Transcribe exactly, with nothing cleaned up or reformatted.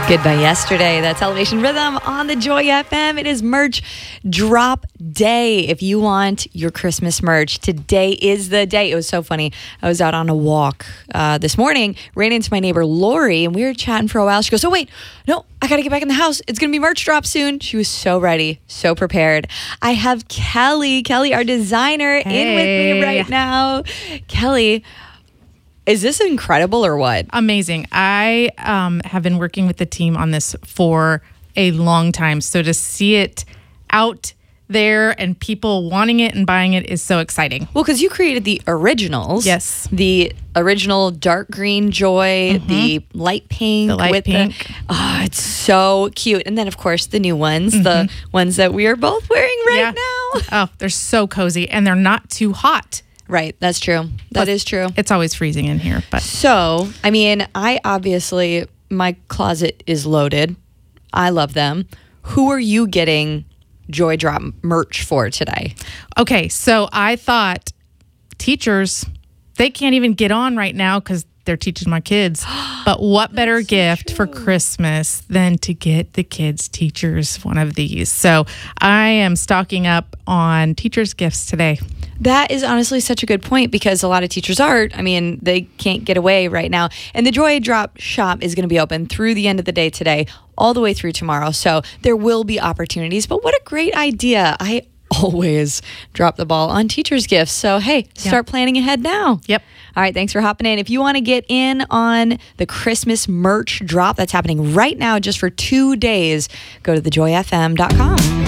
Goodbye Yesterday. That's Elevation Rhythm on the Joy F M. It is merch drop day. If you want your Christmas merch, today is the day. It was so funny. I was out on a walk uh, this morning, ran into my neighbor Lori, and we were chatting for a while. She goes, oh, wait, no, I got to get back in the house. It's going to be merch drop soon. She was so ready, so prepared. I have Kelly, Kelly, our designer, Hey. in with me right now. Kelly, is this incredible or what? Amazing. I um, have been working with the team on this for a long time. So to see it out there and people wanting it and buying it is so exciting. Well, because you created the originals. Yes. The original dark green Joy, Mm-hmm. the light pink. The light with pink. The, oh, it's so cute. And then, of course, the new ones, mm-hmm. the ones that we are both wearing right Yeah. now. Oh, they're so cozy and they're not too hot. Right. That's true. That Plus, is true. It's always freezing in here, but So, I mean, I obviously, my closet is loaded. I love them. Who are you getting Joy Drop merch for today? okay. So I thought teachers, they can't even get on right now because they're teaching my kids. But what better so gift true. for Christmas than to get the kids' teachers one of these? So I am stocking up on teachers' gifts today. That is honestly such a good point because a lot of teachers are, I mean, they can't get away right now. And the Joy Drop shop is going to be open through the end of the day today, all the way through tomorrow. So there will be opportunities. But what a great idea. I always drop the ball on teachers' gifts. So, hey, start planning ahead now. Yep. All right, thanks for hopping in. If you want to get in on the Christmas merch drop that's happening right now just for two days, go to the joy f m dot com.